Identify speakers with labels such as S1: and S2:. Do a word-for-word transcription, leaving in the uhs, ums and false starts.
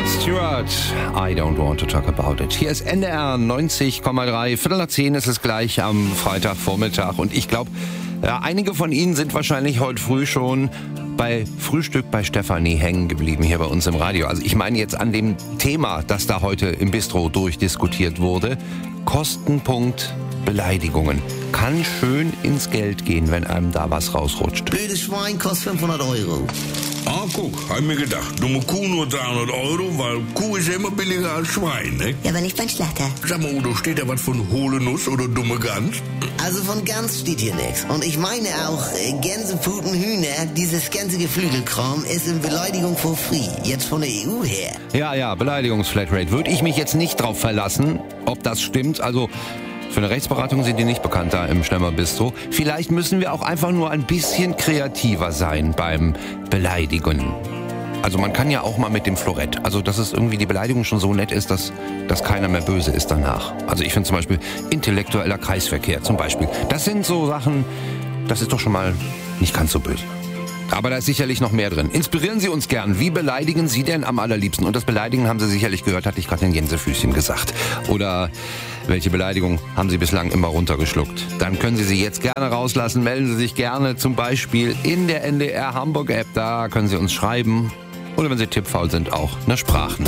S1: Rod Stewart, I don't want to talk about it. Hier ist N D R neunzig Komma drei, Viertel nach zehn ist es gleich am Freitagvormittag. Und ich glaube, ja, einige von Ihnen sind wahrscheinlich heute früh schon bei Frühstück bei Stefanie hängen geblieben hier bei uns im Radio. Also ich meine jetzt an dem Thema, das da heute im Bistro durchdiskutiert wurde. Kostenpunkt Beleidigungen. Kann schön ins Geld gehen, wenn einem da was rausrutscht.
S2: Blödes Schwein kostet fünfhundert Euro.
S3: Ah, guck, hab ich mir gedacht. Dumme Kuh nur dreihundert Euro, weil Kuh ist ja immer billiger als Schwein, ne?
S4: Ja, aber nicht beim Schlachter.
S3: Sag mal, Udo, steht da was von hohle Nuss oder dumme Gans?
S2: Also von Gans steht hier nichts. Und ich meine auch, äh, Gänseputen, Hühner, dieses ganze Geflügelkram ist in Beleidigung for free. Jetzt von der E U her.
S1: Ja, ja, Beleidigungsflatrate. Würde ich mich jetzt nicht drauf verlassen, ob das stimmt. Also für eine Rechtsberatung sind die nicht bekannt da im Schlemmer Bistro. Vielleicht müssen wir auch einfach nur ein bisschen kreativer sein beim Beleidigen. Also man kann ja auch mal mit dem Florett. Also dass es irgendwie die Beleidigung schon so nett ist, dass, dass keiner mehr böse ist danach. Also ich finde zum Beispiel intellektueller Kreisverkehr zum Beispiel. Das sind so Sachen, das ist doch schon mal nicht ganz so böse. Aber da ist sicherlich noch mehr drin. Inspirieren Sie uns gern. Wie beleidigen Sie denn am allerliebsten? Und das Beleidigen haben Sie sicherlich gehört, hatte ich gerade in Gänsefüßchen gesagt. Oder welche Beleidigung haben Sie bislang immer runtergeschluckt? Dann können Sie sie jetzt gerne rauslassen. Melden Sie sich gerne zum Beispiel in der N D R Hamburg App. Da können Sie uns schreiben. Oder wenn Sie tippfaul sind, auch eine Sprachnachricht.